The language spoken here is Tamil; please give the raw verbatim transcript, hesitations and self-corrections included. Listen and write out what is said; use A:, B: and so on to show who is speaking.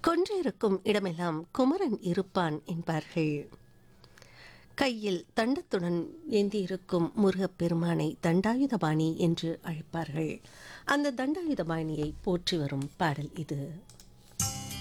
A: கொன்றிருக்கும் இடமெல்லாம் குமரன் இருப்பான் என்பார்கள். கையில் தண்டத்துடன் ஏந்தியிருக்கும் முருகப்பெருமானை தண்டாயுதபாணி என்று அழைப்பார்கள். அந்த தண்டாயுதபாணியை போற்றி வரும் பாடல் இது.